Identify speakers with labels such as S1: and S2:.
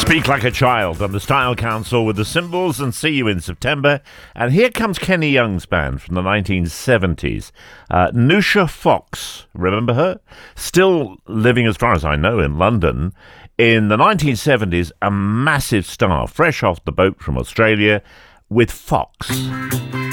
S1: Speak Like a Child on the Style Council with the Symbols and see you in September. And here comes Kenny Young's band from the 1970s. Nusha Fox, remember her? Still living, as far as I know, in London. In the 1970s, a massive star, fresh off the boat from Australia, with Fox.